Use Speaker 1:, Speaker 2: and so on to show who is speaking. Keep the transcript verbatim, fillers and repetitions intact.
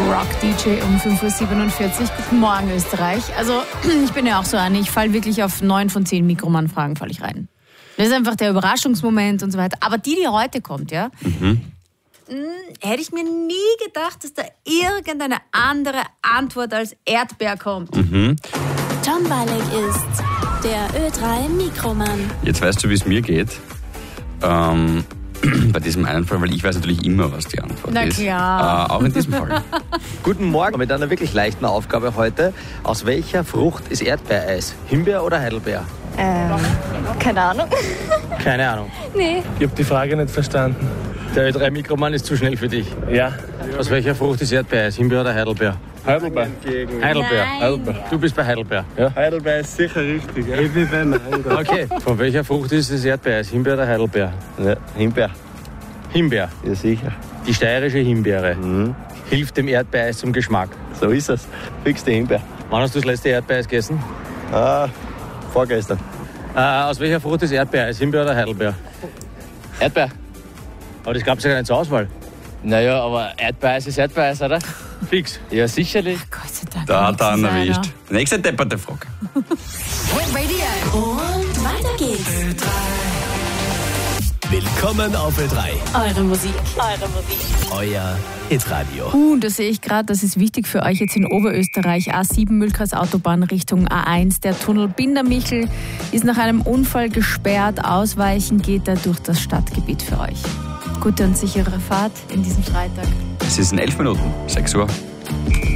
Speaker 1: Rock-D J um fünf Uhr siebenundvierzig. Guten Morgen, Österreich. Also, ich bin ja auch so eine, ich falle wirklich auf neun von zehn Mikroman-Fragen falle ich rein. Das ist einfach der Überraschungsmoment und so weiter. Aber die, die heute kommt, ja,
Speaker 2: Mhm.
Speaker 1: mh, hätte ich mir nie gedacht, dass da irgendeine andere Antwort als Erdbeer kommt.
Speaker 2: Mhm.
Speaker 3: Tom Balek ist der Ö drei Mikroman.
Speaker 2: Jetzt weißt du, wie es mir geht. Ähm, bei diesem einen Fall, weil ich weiß natürlich immer, was die Antwort
Speaker 1: Na
Speaker 2: ist.
Speaker 1: klar.
Speaker 2: Äh, auch in diesem Fall.
Speaker 4: Guten Morgen mit einer wirklich leichten Aufgabe heute. Aus welcher Frucht ist Erdbeereis? Himbeer oder Heidelbeer?
Speaker 5: Ähm, keine Ahnung.
Speaker 4: Keine Ahnung.
Speaker 5: Nee.
Speaker 6: Ich habe die Frage nicht verstanden.
Speaker 4: Der Ö drei Mikroman ist zu schnell für dich.
Speaker 6: Ja,
Speaker 4: Aus welcher Frucht ist Erdbeereis? Himbeer oder Heidelbeer?
Speaker 6: Heidelbeer.
Speaker 4: Heidelbeer.
Speaker 1: Nein.
Speaker 6: Heidelbeer.
Speaker 4: Du bist bei Heidelbeer.
Speaker 6: Heidelbeer ist sicher richtig. Ja. Ich bin bei Mango.
Speaker 4: Okay. Von welcher Frucht ist das Erdbeereis? Himbeer oder Heidelbeer?
Speaker 7: Ja, Himbeer,
Speaker 4: Himbeer.
Speaker 7: ja sicher.
Speaker 4: Die steirische Himbeere.
Speaker 7: Mhm.
Speaker 4: Hilft dem Erdbeereis zum Geschmack.
Speaker 7: So ist es. Fix die Himbeer.
Speaker 4: Wann hast du das letzte Erdbeereis gegessen?
Speaker 7: Ah, vorgestern.
Speaker 4: Äh, aus welcher Frucht ist Erdbeereis? Himbeer oder Heidelbeer?
Speaker 8: Erdbeer.
Speaker 4: Aber das gab es ja gar nicht zur Auswahl.
Speaker 8: Naja, aber Erdbeereis ist Erdbeereis, oder?
Speaker 4: Fix.
Speaker 8: Ja, sicherlich.
Speaker 1: Gott sei Dank.
Speaker 2: Da hat er einen
Speaker 1: wenigstens
Speaker 2: erwischt. Nächste depperte Frage.
Speaker 3: Und weiter geht's.
Speaker 9: Willkommen auf Ö drei,
Speaker 3: Eure Musik. Eure Musik.
Speaker 9: euer Hitradio.
Speaker 1: Uh, und das sehe ich gerade, das ist wichtig für euch jetzt in Oberösterreich. A sieben Mühlkreis Autobahn Richtung A eins. Der Tunnel Bindermichel ist nach einem Unfall gesperrt. Ausweichen geht er durch das Stadtgebiet für euch. Gute und sichere Fahrt in diesem Freitag.
Speaker 2: Es ist in elf Minuten, sechs Uhr.